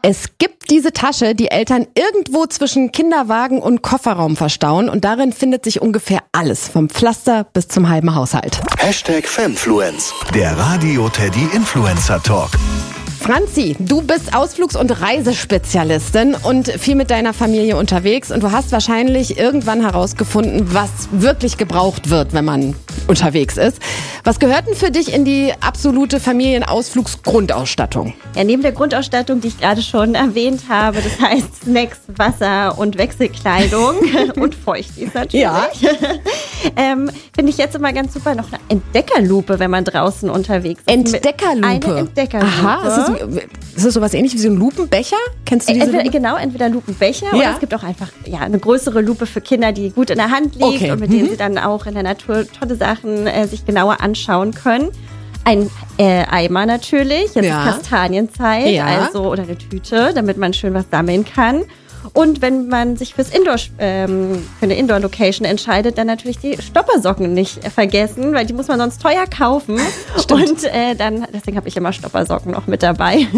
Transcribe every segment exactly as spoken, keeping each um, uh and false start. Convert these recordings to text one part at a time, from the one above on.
Es gibt diese Tasche, die Eltern irgendwo zwischen Kinderwagen und Kofferraum verstauen und darin findet sich ungefähr alles, vom Pflaster bis zum halben Haushalt. Hashtag Femfluence, der Radio Teddy Influencer Talk. Franzi, du bist Ausflugs- und Reisespezialistin und viel mit deiner Familie unterwegs und du hast wahrscheinlich irgendwann herausgefunden, was wirklich gebraucht wird, wenn man unterwegs ist. Was gehört denn für dich in die absolute Familienausflugsgrundausstattung? Ja, neben der Grundausstattung, die ich gerade schon erwähnt habe, das heißt Snacks, Wasser und Wechselkleidung und Feuchtis natürlich, Ja. ähm, finde ich jetzt immer ganz super noch eine Entdeckerlupe, wenn man draußen unterwegs ist. Entdeckerlupe? Eine Entdeckerlupe. Aha, ist das, ist das sowas ähnlich wie so ein Lupenbecher? Kennst du diese Entweder, Lupe? genau, entweder Lupenbecher Ja. oder es gibt auch einfach ja, eine größere Lupe für Kinder, die gut in der Hand liegt Okay. und mit denen Mhm. sie dann auch in der Natur tolle Sachen äh, sich genauer anschauen können. Ein äh, Eimer natürlich, jetzt Ja. ist Kastanienzeit, Ja. also oder eine Tüte, damit man schön was sammeln kann. Und wenn man sich fürs Indoor, ähm, für eine Indoor-Location entscheidet, dann natürlich die Stoppersocken nicht vergessen, weil die muss man sonst teuer kaufen. Stimmt. Und äh, dann, deswegen habe ich immer Stoppersocken noch mit dabei.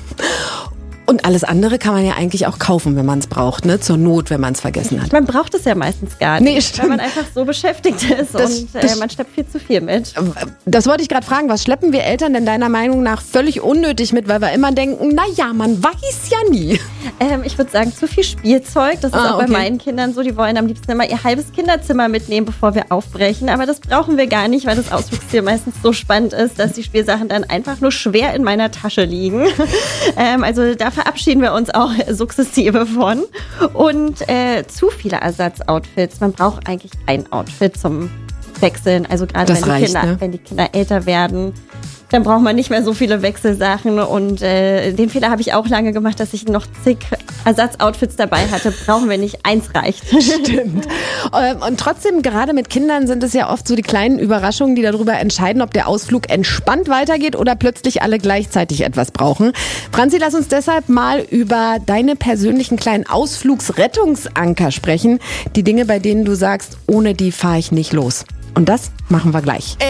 Und alles andere kann man ja eigentlich auch kaufen, wenn man es braucht, ne? Zur Not, wenn man es vergessen hat. Man braucht es ja meistens gar Nee, nicht, stimmt. weil man einfach so beschäftigt ist Das- und das- äh, man schleppt viel zu viel mit. Das wollte ich gerade fragen, was schleppen wir Eltern denn deiner Meinung nach völlig unnötig mit, weil wir immer denken, na ja, man weiß ja nie. Ähm, ich würde sagen, zu viel Spielzeug. Das ist Ah, auch bei okay. meinen Kindern so. Die wollen am liebsten immer ihr halbes Kinderzimmer mitnehmen, bevor wir aufbrechen. Aber das brauchen wir gar nicht, weil das Ausflugsziel meistens so spannend ist, dass die Spielsachen dann einfach nur schwer in meiner Tasche liegen. ähm, also da verabschieden wir uns auch sukzessive von. Und äh, zu viele Ersatzoutfits. Man braucht eigentlich ein Outfit zum Wechseln. Also gerade Das wenn, die reicht, Kinder- ne? wenn die Kinder älter werden. Dann braucht man nicht mehr so viele Wechselsachen und äh, den Fehler habe ich auch lange gemacht, dass ich noch zig Ersatzoutfits dabei hatte. Brauchen wir nicht, eins reicht. Stimmt. Ähm, Und trotzdem, gerade mit Kindern sind es ja oft so die kleinen Überraschungen, die darüber entscheiden, ob der Ausflug entspannt weitergeht oder plötzlich alle gleichzeitig etwas brauchen. Franzi, lass uns deshalb mal über deine persönlichen kleinen Ausflugsrettungsanker sprechen. Die Dinge, bei denen du sagst, ohne die fahre ich nicht los. Und das machen wir gleich.